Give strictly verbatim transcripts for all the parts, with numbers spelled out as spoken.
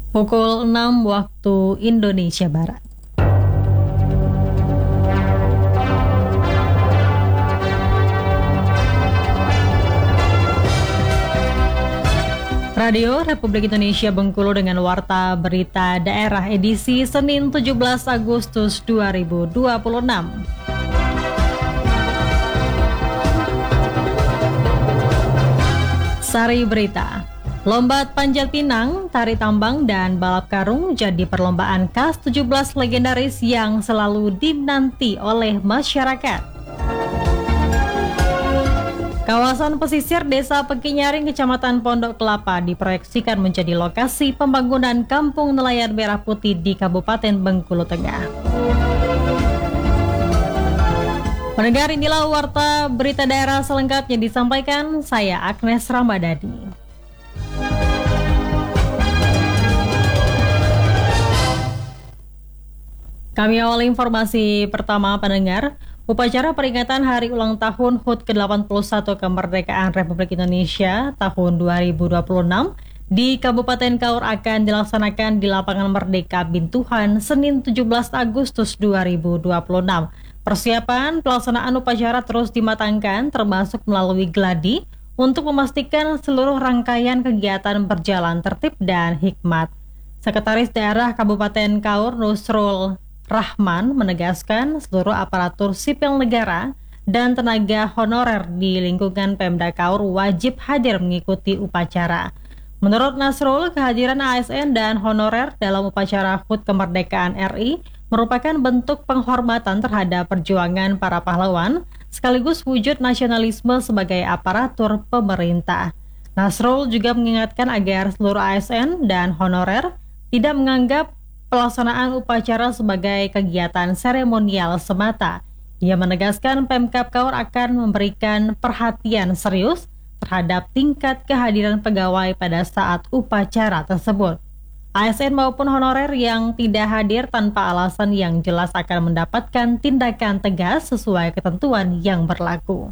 Pukul enam waktu Indonesia Barat. Radio Republik Indonesia Bengkulu dengan Warta Berita Daerah edisi Senin tujuh belas Agustus dua ribu dua puluh enam. Sari Berita. Lomba Panjat Pinang, Tari Tambang, dan Balap Karung jadi perlombaan khas tujuh belas legendaris yang selalu dinanti oleh masyarakat. Kawasan pesisir Desa Pekinyaring, Kecamatan Pondok Kelapa diproyeksikan menjadi lokasi pembangunan Kampung Nelayan Merah Putih di Kabupaten Bengkulu Tengah. Pendengar, inilah Warta Berita Daerah selengkapnya disampaikan saya Agnes Ramadhani. Kami awali informasi pertama, pendengar. Upacara peringatan Hari Ulang Tahun H U T ke delapan puluh satu Kemerdekaan Republik Indonesia tahun dua ribu dua puluh enam di Kabupaten Kaur akan dilaksanakan di Lapangan Merdeka Bintuhan Senin tujuh belas Agustus dua ribu dua puluh enam. Persiapan pelaksanaan upacara terus dimatangkan, termasuk melalui gladi untuk memastikan seluruh rangkaian kegiatan berjalan tertib dan hikmat. Sekretaris Daerah Kabupaten Kaur Nusrul Rahman menegaskan seluruh aparatur sipil negara dan tenaga honorer di lingkungan Pemda Kaur wajib hadir mengikuti upacara. Menurut Nasrul, kehadiran A S N dan honorer dalam upacara H U T Kemerdekaan R I merupakan bentuk penghormatan terhadap perjuangan para pahlawan sekaligus wujud nasionalisme sebagai aparatur pemerintah. Nasrul juga mengingatkan agar seluruh A S N dan honorer tidak menganggap pelaksanaan upacara sebagai kegiatan seremonial semata. Ia menegaskan Pemkab Kaur akan memberikan perhatian serius terhadap tingkat kehadiran pegawai pada saat upacara tersebut. A S N maupun honorer yang tidak hadir tanpa alasan yang jelas akan mendapatkan tindakan tegas sesuai ketentuan yang berlaku.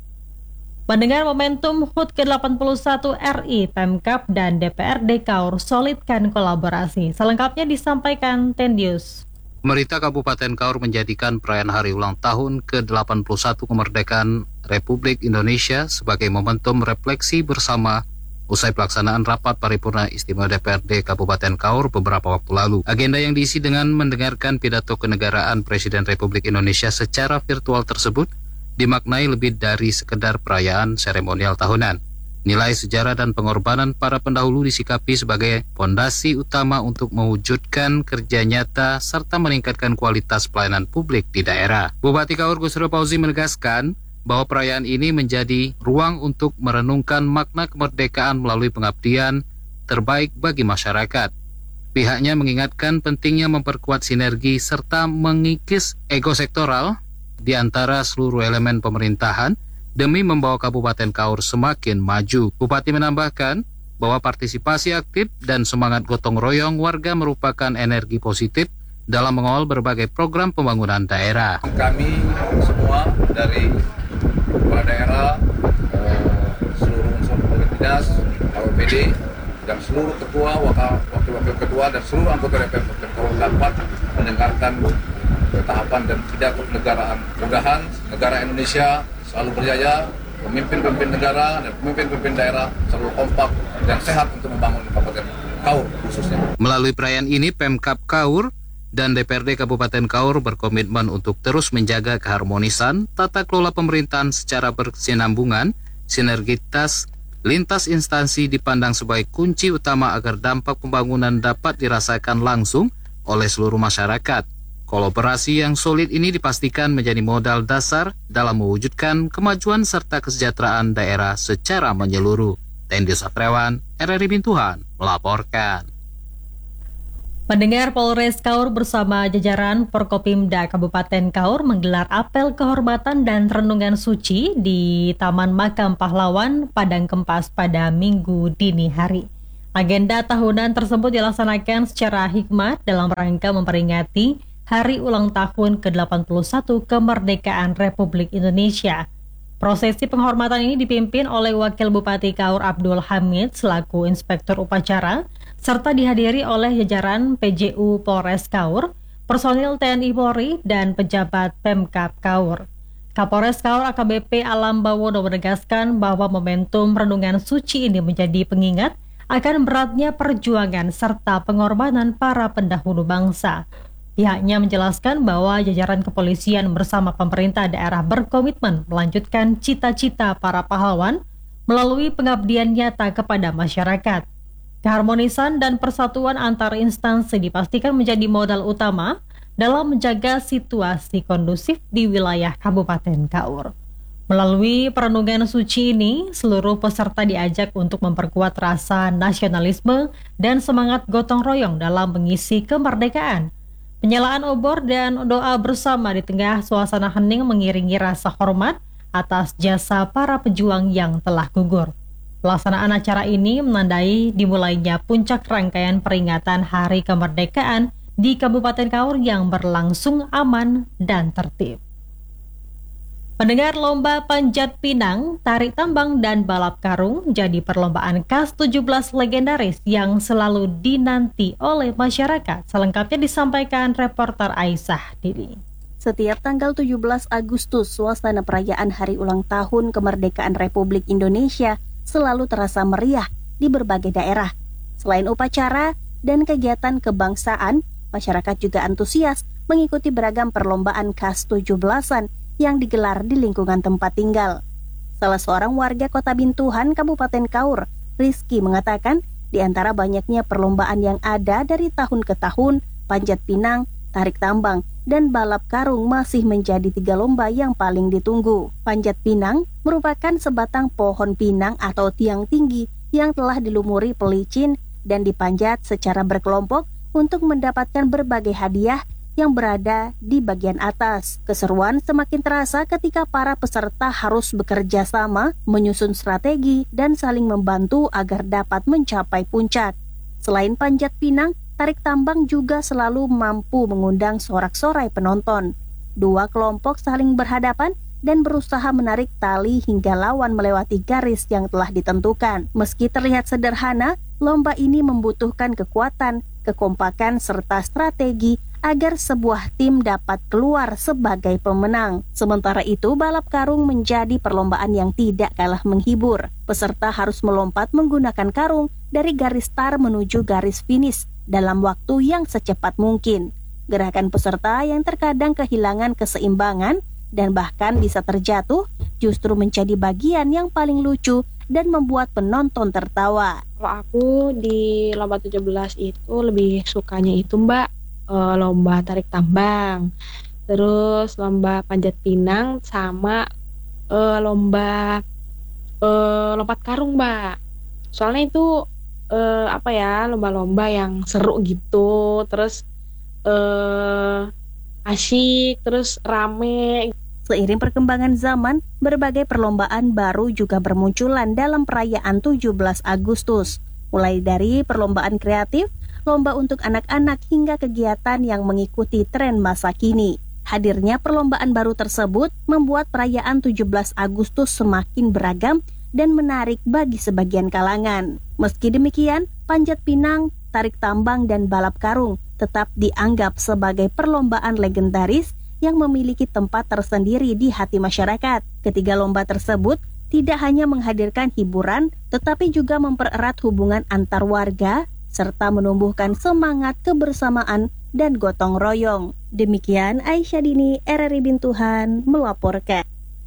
Mendengar momentum H U T ke delapan puluh satu R I, Pemkab dan D P R D Kaur solidkan kolaborasi. Selengkapnya disampaikan Tendius. Pemerintah Kabupaten Kaur menjadikan perayaan Hari Ulang Tahun ke delapan puluh satu Kemerdekaan Republik Indonesia sebagai momentum refleksi bersama usai pelaksanaan rapat paripurna istimewa D P R D Kabupaten Kaur beberapa waktu lalu. Agenda yang diisi dengan mendengarkan pidato kenegaraan Presiden Republik Indonesia secara virtual tersebut dimaknai lebih dari sekedar perayaan seremonial tahunan. Nilai sejarah dan pengorbanan para pendahulu disikapi sebagai fondasi utama untuk mewujudkan kerja nyata serta meningkatkan kualitas pelayanan publik di daerah. Bupati Kaur Gusro Fauzi menegaskan bahwa perayaan ini menjadi ruang untuk merenungkan makna kemerdekaan melalui pengabdian terbaik bagi masyarakat. Pihaknya mengingatkan pentingnya memperkuat sinergi serta mengikis ego sektoral di antara seluruh elemen pemerintahan demi membawa Kabupaten Kaur semakin maju. Bupati menambahkan bahwa partisipasi aktif dan semangat gotong royong warga merupakan energi positif dalam mengawal berbagai program pembangunan daerah. Kami semua dari kepala daerah, seluruh unsur dinas, K W P D, dan seluruh ketua, wakil-wakil ketua, dan seluruh anggota D P R Kaur dapat mendengarkan tahapan dan pidato kenegaraan. Mudah-mudahan negara Indonesia selalu berjaya, pemimpin-pemimpin negara dan pemimpin-pemimpin daerah selalu kompak dan sehat untuk membangun Kabupaten Kaur khususnya. Melalui perayaan ini, Pemkab Kaur dan D P R D Kabupaten Kaur berkomitmen untuk terus menjaga keharmonisan tata kelola pemerintahan secara berkesinambungan. Sinergitas lintas instansi dipandang sebagai kunci utama agar dampak pembangunan dapat dirasakan langsung oleh seluruh masyarakat. Kolaborasi yang solid ini dipastikan menjadi modal dasar dalam mewujudkan kemajuan serta kesejahteraan daerah secara menyeluruh. Tendius Satriawan, R R I Bintuhan, melaporkan. Pendengar, Polres Kaur bersama jajaran Forkopimda Kabupaten Kaur menggelar apel kehormatan dan renungan suci di Taman Makam Pahlawan Padang Kempas pada Minggu dini hari. Agenda tahunan tersebut dilaksanakan secara hikmat dalam rangka memperingati Hari Ulang Tahun ke delapan puluh satu Kemerdekaan Republik Indonesia. Prosesi penghormatan ini dipimpin oleh Wakil Bupati Kaur Abdul Hamid selaku Inspektur Upacara, serta dihadiri oleh jajaran P J U Polres Kaur, personil T N I Polri, dan pejabat Pemkab Kaur. Kapolres Kaur A K B P Alam Bawono menegaskan bahwa momentum renungan suci ini menjadi pengingat akan beratnya perjuangan serta pengorbanan para pendahulu bangsa. Pihaknya menjelaskan bahwa jajaran kepolisian bersama pemerintah daerah berkomitmen melanjutkan cita-cita para pahlawan melalui pengabdian nyata kepada masyarakat. Keharmonisan dan persatuan antar instansi dipastikan menjadi modal utama dalam menjaga situasi kondusif di wilayah Kabupaten Kaur. Melalui perenungan suci ini, seluruh peserta diajak untuk memperkuat rasa nasionalisme dan semangat gotong royong dalam mengisi kemerdekaan. Penyalaan obor dan doa bersama di tengah suasana hening mengiringi rasa hormat atas jasa para pejuang yang telah gugur. Pelaksanaan acara ini menandai dimulainya puncak rangkaian peringatan Hari Kemerdekaan di Kabupaten Kaur yang berlangsung aman dan tertib. Pendengar, lomba panjat pinang, tarik tambang, dan balap karung jadi perlombaan khas tujuh belas legendaris yang selalu dinanti oleh masyarakat. Selengkapnya disampaikan reporter Aisyah Dini. Setiap tanggal tujuh belas Agustus, suasana perayaan Hari Ulang Tahun Kemerdekaan Republik Indonesia selalu terasa meriah di berbagai daerah. Selain upacara dan kegiatan kebangsaan, masyarakat juga antusias mengikuti beragam perlombaan khas tujuh belasan yang digelar di lingkungan tempat tinggal. Salah seorang warga Kota Bintuhan, Kabupaten Kaur, Rizky, mengatakan di antara banyaknya perlombaan yang ada dari tahun ke tahun, panjat pinang, tarik tambang, dan balap karung masih menjadi tiga lomba yang paling ditunggu. Panjat pinang merupakan sebatang pohon pinang atau tiang tinggi yang telah dilumuri pelicin dan dipanjat secara berkelompok untuk mendapatkan berbagai hadiah yang berada di bagian atas. Keseruan semakin terasa ketika para peserta harus bekerja sama, menyusun strategi, dan saling membantu agar dapat mencapai puncak. Selain panjat pinang, tarik tambang juga selalu mampu mengundang sorak-sorai penonton. Dua kelompok saling berhadapan dan berusaha menarik tali hingga lawan melewati garis yang telah ditentukan. Meski terlihat sederhana, lomba ini membutuhkan kekuatan, kekompakan, serta strategi agar sebuah tim dapat keluar sebagai pemenang. Sementara itu, balap karung menjadi perlombaan yang tidak kalah menghibur. Peserta harus melompat menggunakan karung dari garis start menuju garis finish dalam waktu yang secepat mungkin. Gerakan peserta yang terkadang kehilangan keseimbangan dan bahkan bisa terjatuh justru menjadi bagian yang paling lucu dan membuat penonton tertawa. Kalau aku di lomba tujuh belas itu lebih sukanya itu Mbak, e, lomba tarik tambang, terus lomba panjat pinang, sama e, lomba e, lompat karung Mbak. Soalnya itu e, apa ya, lomba-lomba yang seru gitu, terus e, asyik, terus rame. Seiring perkembangan zaman, berbagai perlombaan baru juga bermunculan dalam perayaan tujuh belas Agustus. Mulai dari perlombaan kreatif, lomba untuk anak-anak, hingga kegiatan yang mengikuti tren masa kini. Hadirnya perlombaan baru tersebut membuat perayaan tujuh belas Agustus semakin beragam dan menarik bagi sebagian kalangan. Meski demikian, panjat pinang, tarik tambang, dan balap karung tetap dianggap sebagai perlombaan legendaris yang memiliki tempat tersendiri di hati masyarakat. Ketiga lomba tersebut tidak hanya menghadirkan hiburan, tetapi juga mempererat hubungan antar warga, serta menumbuhkan semangat kebersamaan dan gotong royong. Demikian Aisyah Dini, R R I Bintuhan, melaporkan.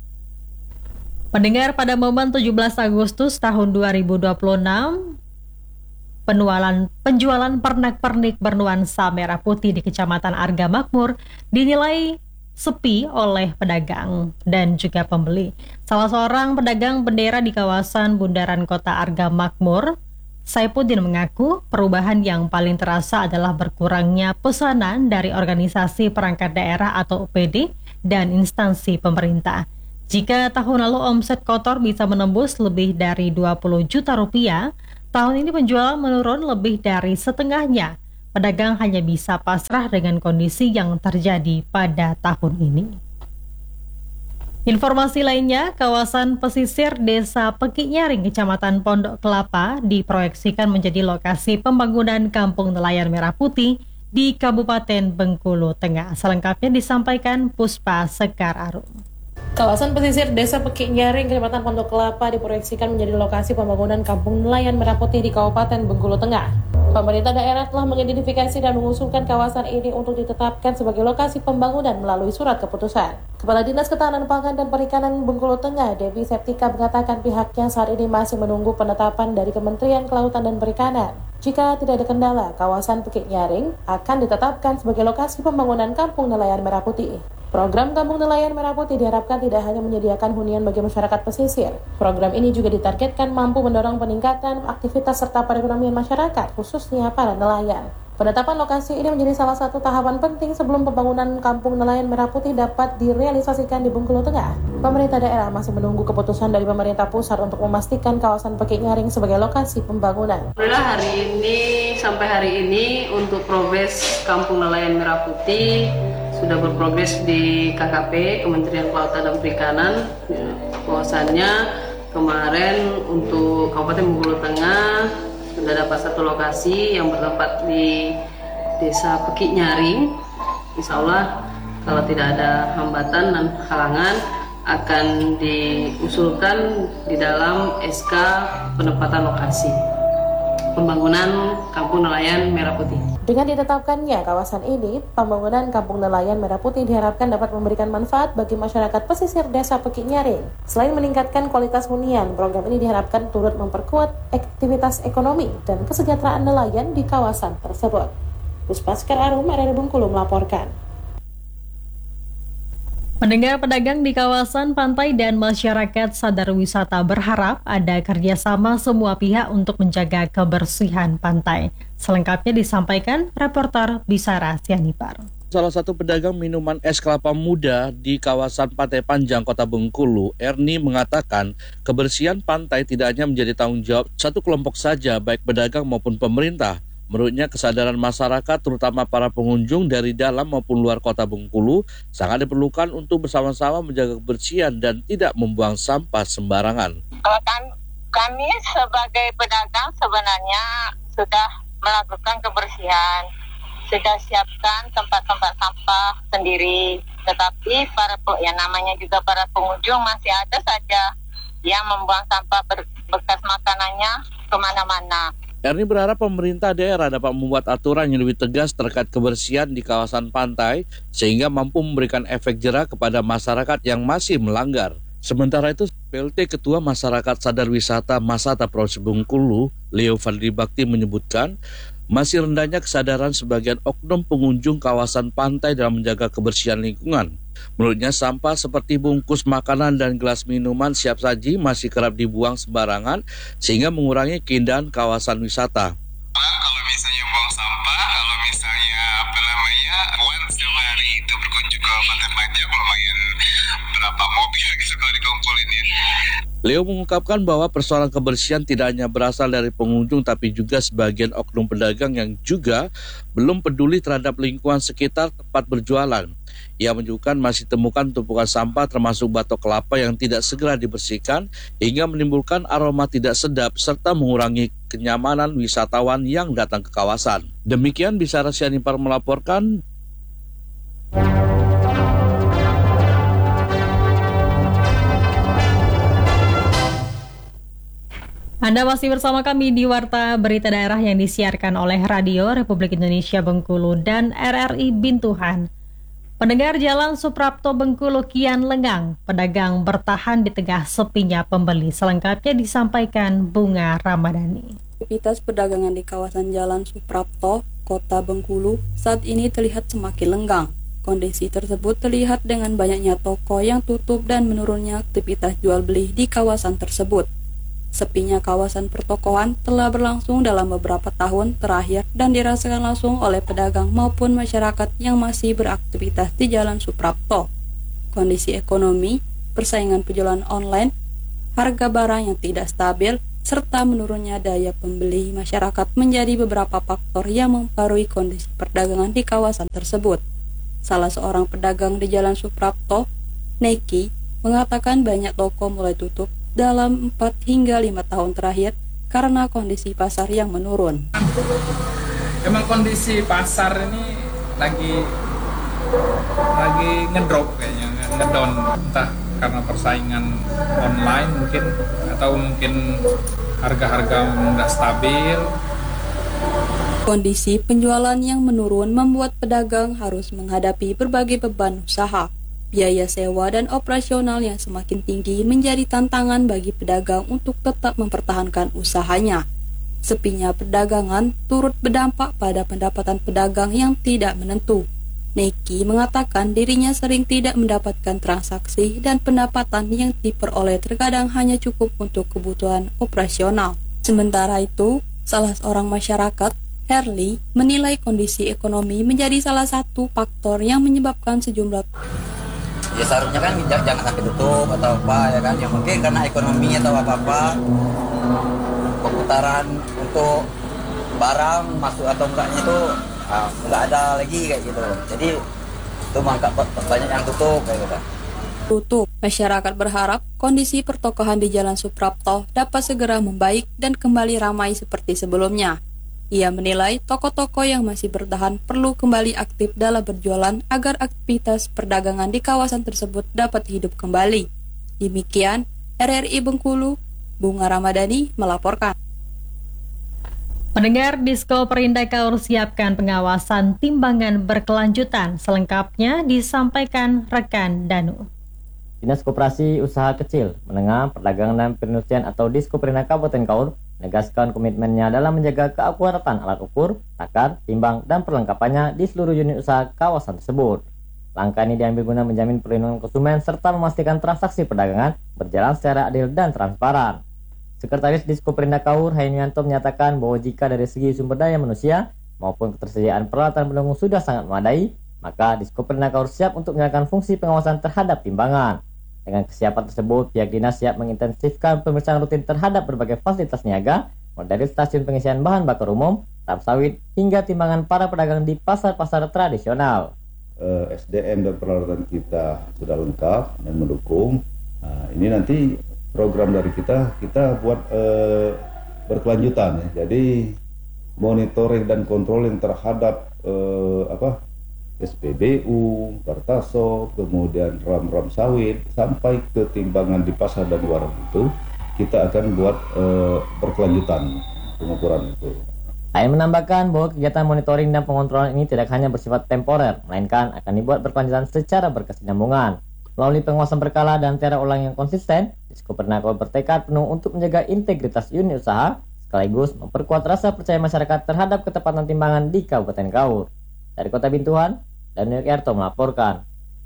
Pendengar, pada momen tujuh belas Agustus tahun dua ribu dua puluh enam, Penjualan, penjualan pernak-pernik bernuansa merah putih di Kecamatan Arga Makmur dinilai sepi oleh pedagang dan juga pembeli. Salah seorang pedagang bendera di kawasan bundaran Kota Arga Makmur, Saipuddin, mengaku perubahan yang paling terasa adalah berkurangnya pesanan dari organisasi perangkat daerah atau O P D dan instansi pemerintah. Jika tahun lalu omset kotor bisa menembus lebih dari dua puluh juta rupiah, tahun ini penjualan menurun lebih dari setengahnya. Pedagang hanya bisa pasrah dengan kondisi yang terjadi pada tahun ini. Informasi lainnya, kawasan pesisir Desa Pekik-Nyaring, Kecamatan Pondok Kelapa diproyeksikan menjadi lokasi pembangunan Kampung Nelayan Merah Putih di Kabupaten Bengkulu Tengah. Selengkapnya disampaikan Puspa Sekar Arum. Kawasan pesisir Desa Pekik-Nyaring, Kecamatan Pondok Kelapa diproyeksikan menjadi lokasi pembangunan Kampung Nelayan Merah Putih di Kabupaten Bengkulu Tengah. Pemerintah daerah telah mengidentifikasi dan mengusulkan kawasan ini untuk ditetapkan sebagai lokasi pembangunan melalui surat keputusan. Kepala Dinas Ketahanan Pangan dan Perikanan Bengkulu Tengah, Devi Septika, mengatakan pihaknya saat ini masih menunggu penetapan dari Kementerian Kelautan dan Perikanan. Jika tidak ada kendala, kawasan Pekik-Nyaring akan ditetapkan sebagai lokasi pembangunan Kampung Nelayan Merah Putih. Program Kampung Nelayan Merah Putih diharapkan tidak hanya menyediakan hunian bagi masyarakat pesisir. Program ini juga ditargetkan mampu mendorong peningkatan aktivitas serta perekonomian masyarakat, khususnya para nelayan. Penetapan lokasi ini menjadi salah satu tahapan penting sebelum pembangunan Kampung Nelayan Merah Putih dapat direalisasikan di Bengkulu Tengah. Pemerintah daerah masih menunggu keputusan dari pemerintah pusat untuk memastikan kawasan Pekik-Nyaring sebagai lokasi pembangunan. Alhamdulillah hari ini sampai hari ini untuk progres Kampung Nelayan Merah Putih sudah berprogres di K K P Kementerian Kelautan dan Perikanan. Ya, bahwasannya kemarin untuk Kabupaten Bengkulu Tengah sudah dapat satu lokasi yang bertempat di Desa Pekik-Nyaring. Insya Allah kalau tidak ada hambatan dan halangan akan diusulkan di dalam S K penempatan lokasi pembangunan Kampung Nelayan Merah Putih. Dengan ditetapkannya kawasan ini, pembangunan Kampung Nelayan Merah Putih diharapkan dapat memberikan manfaat bagi masyarakat pesisir Desa Pekik-Nyaring. Selain meningkatkan kualitas hunian, program ini diharapkan turut memperkuat aktivitas ekonomi dan kesejahteraan nelayan di kawasan tersebut. Puspa Sekar Arum, R R I Bengkulu melaporkan. Pendengar, pedagang di kawasan pantai dan masyarakat sadar wisata berharap ada kerjasama semua pihak untuk menjaga kebersihan pantai. Selengkapnya disampaikan reporter Bisara Sianipar. Salah satu pedagang minuman es kelapa muda di kawasan Pantai Panjang, Kota Bengkulu, Erni, mengatakan kebersihan pantai tidak hanya menjadi tanggung jawab satu kelompok saja, baik pedagang maupun pemerintah. Menurutnya, kesadaran masyarakat, terutama para pengunjung dari dalam maupun luar kota Bengkulu, sangat diperlukan untuk bersama-sama menjaga kebersihan dan tidak membuang sampah sembarangan. Kami sebagai pedagang sebenarnya sudah melakukan kebersihan, sudah siapkan tempat-tempat sampah sendiri. Tetapi para ya namanya juga para pengunjung masih ada saja yang membuang sampah bekas makanannya kemana-mana. Erni berharap pemerintah daerah dapat membuat aturan yang lebih tegas terkait kebersihan di kawasan pantai sehingga mampu memberikan efek jera kepada masyarakat yang masih melanggar. Sementara itu, P L T Ketua Masyarakat Sadar Wisata Masata Provinsi Bengkulu, Leo Fadli Bakti, menyebutkan masih rendahnya kesadaran sebagian oknum pengunjung kawasan pantai dalam menjaga kebersihan lingkungan. Menurutnya, sampah seperti bungkus makanan dan gelas minuman siap saji masih kerap dibuang sembarangan sehingga mengurangi keindahan kawasan wisata. Kalau misalnya buang sampah, kalau misalnya apa namanya, once setiap hari itu berkunjung ke Pantai Panjang, lumayan berapa mobil gitu kalau dikumpulin ya. Leo mengungkapkan bahwa persoalan kebersihan tidak hanya berasal dari pengunjung tapi juga sebagian oknum pedagang yang juga belum peduli terhadap lingkungan sekitar tempat berjualan. Ia menunjukkan masih temukan tumpukan sampah termasuk batok kelapa yang tidak segera dibersihkan hingga menimbulkan aroma tidak sedap serta mengurangi kenyamanan wisatawan yang datang ke kawasan. Demikian Bisara Sianipar melaporkan. Anda masih bersama kami di Warta Berita Daerah yang disiarkan oleh Radio Republik Indonesia Bengkulu dan R R I Bintuhan. Pendengar, Jalan Suprapto Bengkulu kian lengang, pedagang bertahan di tengah sepinya pembeli. Selengkapnya disampaikan Bunga Ramadhani. Aktivitas perdagangan di kawasan Jalan Suprapto, Kota Bengkulu, saat ini terlihat semakin lenggang. Kondisi tersebut terlihat dengan banyaknya toko yang tutup dan menurunnya aktivitas jual beli di kawasan tersebut. Sepinya kawasan pertokoan telah berlangsung dalam beberapa tahun terakhir dan dirasakan langsung oleh pedagang maupun masyarakat yang masih beraktivitas di Jalan Suprapto. Kondisi ekonomi, persaingan penjualan online, harga barang yang tidak stabil, serta menurunnya daya pembeli masyarakat menjadi beberapa faktor yang mempengaruhi kondisi perdagangan di kawasan tersebut. Salah seorang pedagang di Jalan Suprapto, Neki, mengatakan banyak toko mulai tutup dalam empat hingga lima tahun terakhir karena kondisi pasar yang menurun. Emang kondisi pasar ini lagi lagi ngedrop kayaknya, ngedown, entah karena persaingan online mungkin, atau mungkin harga-harga nggak stabil. Kondisi penjualan yang menurun membuat pedagang harus menghadapi berbagai beban usaha. Biaya sewa dan operasional yang semakin tinggi menjadi tantangan bagi pedagang untuk tetap mempertahankan usahanya. Sepinya perdagangan turut berdampak pada pendapatan pedagang yang tidak menentu. Neki mengatakan dirinya sering tidak mendapatkan transaksi dan pendapatan yang diperoleh terkadang hanya cukup untuk kebutuhan operasional. Sementara itu, salah seorang masyarakat, Herli, menilai kondisi ekonomi menjadi salah satu faktor yang menyebabkan sejumlah ya seharusnya kan jangan sampai tutup atau apa ya kan, ya mungkin karena ekonomi atau apa-apa perputaran untuk barang masuk atau enggaknya itu ah, nggak ada lagi kayak gitu, jadi itu mangkak banyak yang tutup kayak gitu. Tutup. Masyarakat berharap kondisi pertokohan di Jalan Suprapto dapat segera membaik dan kembali ramai seperti sebelumnya. Ia menilai toko-toko yang masih bertahan perlu kembali aktif dalam berjualan agar aktivitas perdagangan di kawasan tersebut dapat hidup kembali. Demikian, R R I Bengkulu, Bunga Ramadhani melaporkan. Pendengar, Disko Perindah Kaur siapkan pengawasan timbangan berkelanjutan. Selengkapnya disampaikan rekan Danu. Dinas Koperasi Usaha Kecil, Menengah, Perdagangan dan Perindustrian atau Disko Perindah Kabupaten Kaur menegaskan komitmennya dalam menjaga keakuratan alat ukur, takar, timbang, dan perlengkapannya di seluruh unit usaha kawasan tersebut. Langkah ini diambil guna menjamin perlindungan konsumen serta memastikan transaksi perdagangan berjalan secara adil dan transparan. Sekretaris Disko Perindah Kaur, Hainianto, menyatakan bahwa jika dari segi sumber daya manusia maupun ketersediaan peralatan pendukung sudah sangat memadai, maka Disko Perindah Kaur siap untuk menjalankan fungsi pengawasan terhadap timbangan. Dengan kesiapan tersebut, pihak dinas siap mengintensifkan pemeriksaan rutin terhadap berbagai fasilitas niaga, mulai dari stasiun pengisian bahan bakar umum, tahap sawit, hingga timbangan para pedagang di pasar-pasar tradisional. Uh, S D M dan peralatan kita sudah lengkap dan mendukung. Nah, ini nanti program dari kita, kita buat uh, berkelanjutan ya. Jadi monitoring dan controlling terhadap uh, apa? S P B U, Kartaso, kemudian ram-ram sawit, sampai ke timbangan di pasar dan warung itu, kita akan buat e, berkelanjutan pengukuran itu. Ain menambahkan bahwa kegiatan monitoring dan pengontrolan ini tidak hanya bersifat temporer, melainkan akan dibuat berkelanjutan secara berkesinambungan. Melalui pengawasan berkala dan cara ulang yang konsisten, Disko Perindah Kaur bertekad penuh untuk menjaga integritas unit usaha, sekaligus memperkuat rasa percaya masyarakat terhadap ketepatan timbangan di Kabupaten Kaur. Dari Kota Bintuan, Daniel Erto melaporkan.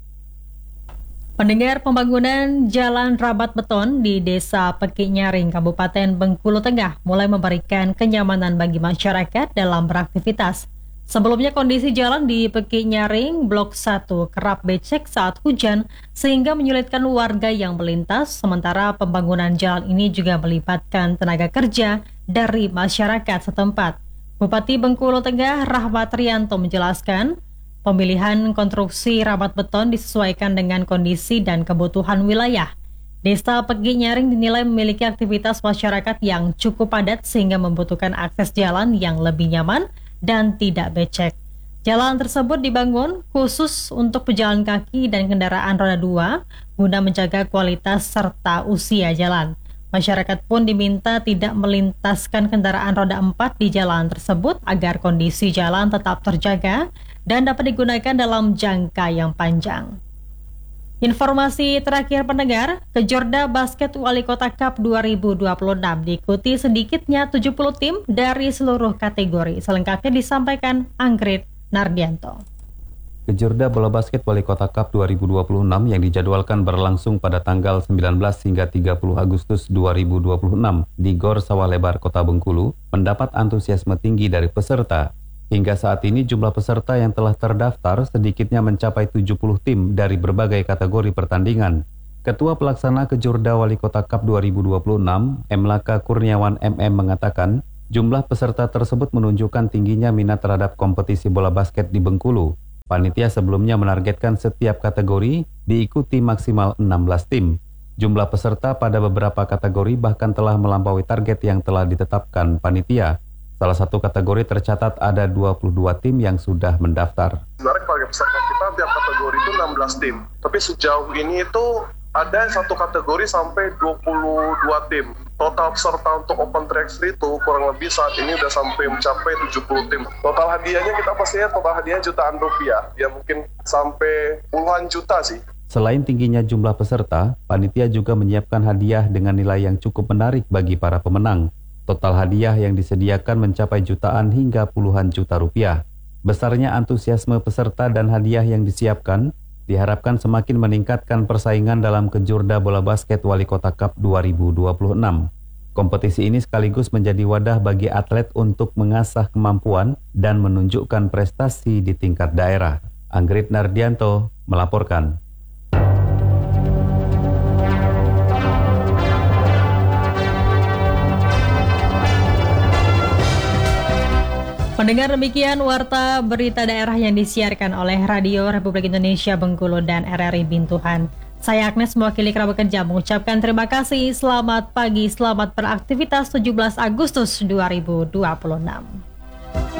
Pendengar, pembangunan jalan rabat beton di Desa Pekik-Nyaring, Kabupaten Bengkulu Tengah mulai memberikan kenyamanan bagi masyarakat dalam beraktivitas. Sebelumnya kondisi jalan di Pekik-Nyaring Blok satu kerap becek saat hujan sehingga menyulitkan warga yang melintas, sementara pembangunan jalan ini juga melibatkan tenaga kerja dari masyarakat setempat. Bupati Bengkulu Tengah Rahmat Rianto menjelaskan, pemilihan konstruksi rabat beton disesuaikan dengan kondisi dan kebutuhan wilayah. Desa Pekik-Nyaring dinilai memiliki aktivitas masyarakat yang cukup padat sehingga membutuhkan akses jalan yang lebih nyaman dan tidak becek. Jalan tersebut dibangun khusus untuk pejalan kaki dan kendaraan roda dua guna menjaga kualitas serta usia jalan. Masyarakat pun diminta tidak melintaskan kendaraan roda empat di jalan tersebut agar kondisi jalan tetap terjaga dan dapat digunakan dalam jangka yang panjang. Informasi terakhir pendengar, Kejorda Basket Wali Kota Cup dua ribu dua puluh enam diikuti sedikitnya tujuh puluh tim dari seluruh kategori. Selengkapnya disampaikan Anggrit Nardianto. Kejorda Bola Basket Wali Kota Cup dua ribu dua puluh enam yang dijadwalkan berlangsung pada tanggal sembilan belas hingga tiga puluh Agustus dua ribu dua puluh enam di Gor Sawah Lebar Kota Bengkulu mendapat antusiasme tinggi dari peserta. Hingga saat ini jumlah peserta yang telah terdaftar sedikitnya mencapai tujuh puluh tim dari berbagai kategori pertandingan. Ketua Pelaksana Kejorda Wali Kota Cup dua ribu dua puluh enam, M. Laka Kurniawan M M mengatakan, jumlah peserta tersebut menunjukkan tingginya minat terhadap kompetisi bola basket di Bengkulu. Panitia sebelumnya menargetkan setiap kategori diikuti maksimal enam belas tim. Jumlah peserta pada beberapa kategori bahkan telah melampaui target yang telah ditetapkan panitia. Salah satu kategori tercatat ada dua puluh dua tim yang sudah mendaftar. Sebenarnya target peserta kita tiap kategori itu enam belas tim. Tapi sejauh ini itu ada satu kategori sampai dua puluh dua tim. Total peserta untuk Open tiga by tiga itu kurang lebih saat ini udah sampai mencapai tujuh puluh tim. Total hadiahnya kita pastinya total hadiahnya jutaan rupiah. Ya mungkin sampai puluhan juta sih. Selain tingginya jumlah peserta, panitia juga menyiapkan hadiah dengan nilai yang cukup menarik bagi para pemenang. Total hadiah yang disediakan mencapai jutaan hingga puluhan juta rupiah. Besarnya antusiasme peserta dan hadiah yang disiapkan diharapkan semakin meningkatkan persaingan dalam Kejurda Bola Basket Wali Kota Cup dua ribu dua puluh enam. Kompetisi ini sekaligus menjadi wadah bagi atlet untuk mengasah kemampuan dan menunjukkan prestasi di tingkat daerah. Anggrit Nardianto melaporkan. Mendengar demikian warta berita daerah yang disiarkan oleh Radio Republik Indonesia Bengkulu dan R R I Bintuhan. Saya Agnes mewakili kerabat kerja mengucapkan terima kasih, selamat pagi, selamat beraktivitas tujuh belas Agustus dua ribu dua puluh enam.